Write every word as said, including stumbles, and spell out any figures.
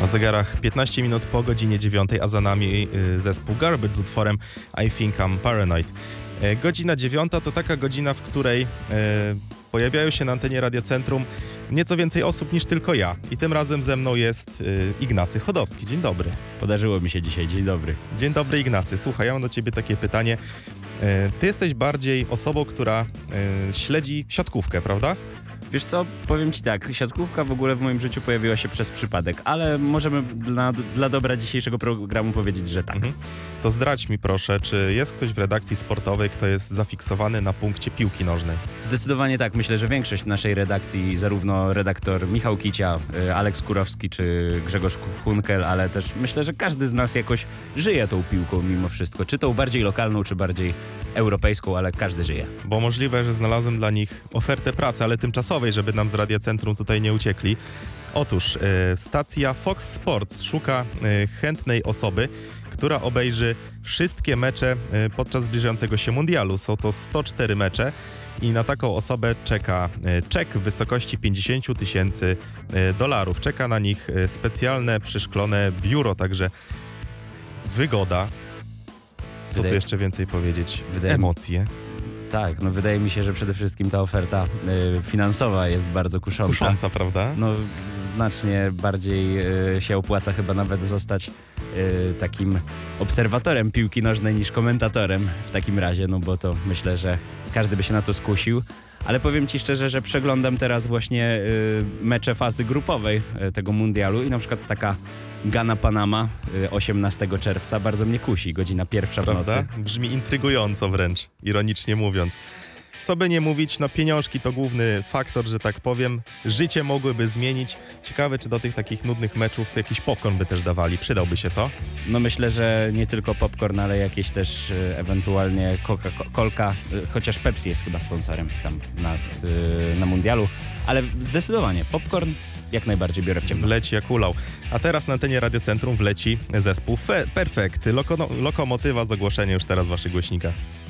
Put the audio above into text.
zegarach piętnaście minut po godzinie dziewiątej, a za nami zespół Garbage z utworem I Think I'm Paranoid. Godzina dziewiąta to taka godzina, w której pojawiają się na antenie Radiocentrum nieco więcej osób niż tylko ja. I tym razem ze mną jest Ignacy Chodowski. Dzień dobry. Podarzyło mi się dzisiaj. Dzień dobry. Dzień dobry, Ignacy. Słuchaj, ja mam do ciebie takie pytanie. Ty jesteś bardziej osobą, która śledzi siatkówkę, prawda? Wiesz co, powiem ci tak, siatkówka w ogóle w moim życiu pojawiła się przez przypadek, ale możemy dla, dla dobra dzisiejszego programu powiedzieć, że tak. Mhm. To zdradź mi proszę, czy jest ktoś w redakcji sportowej, kto jest zafiksowany na punkcie piłki nożnej? Zdecydowanie tak. Myślę, że większość naszej redakcji, zarówno redaktor Michał Kicia, Aleks Kurowski czy Grzegorz Hunkel, ale też myślę, że każdy z nas jakoś żyje tą piłką mimo wszystko. Czy tą bardziej lokalną, czy bardziej europejską, ale każdy żyje. Bo możliwe, że znalazłem dla nich ofertę pracy, ale tymczasowej, żeby nam z Radiocentrum tutaj nie uciekli. Otóż y, stacja Fox Sports szuka y, chętnej osoby, która obejrzy wszystkie mecze y, podczas zbliżającego się mundialu. Są to sto cztery mecze i na taką osobę czeka y, czek w wysokości pięćdziesiąt tysięcy dolarów. Czeka na nich y, specjalne, przyszklone biuro, także wygoda. Co Wydaje... tu jeszcze więcej powiedzieć? Wydaje... Emocje. Tak, no wydaje mi się, że przede wszystkim ta oferta y, finansowa jest bardzo kusząca. Kusząca, prawda? No znacznie bardziej y, się opłaca chyba nawet zostać y, takim obserwatorem piłki nożnej niż komentatorem w takim razie, no bo to myślę, że każdy by się na to skusił. Ale powiem ci szczerze, że przeglądam teraz właśnie y, mecze fazy grupowej y, tego mundialu i na przykład taka Gana-Panama y, osiemnastego czerwca bardzo mnie kusi, godzina pierwsza w Prawda? nocy. Brzmi intrygująco wręcz, ironicznie mówiąc. Co by nie mówić, no pieniążki to główny faktor, że tak powiem. Życie mogłyby zmienić. Ciekawe, czy do tych takich nudnych meczów jakiś popcorn by też dawali. Przydałby się, co? No myślę, że nie tylko popcorn, ale jakieś też y, ewentualnie Coca-Colka, y, chociaż Pepsi jest chyba sponsorem tam na, y, na mundialu. Ale zdecydowanie popcorn jak najbardziej biorę w ciemno. Wleci jak ulał. A teraz na antenie Radiocentrum wleci zespół Fe- Perfekt. Loko- lokomotywa z ogłoszeniem już teraz w waszych głośnikach.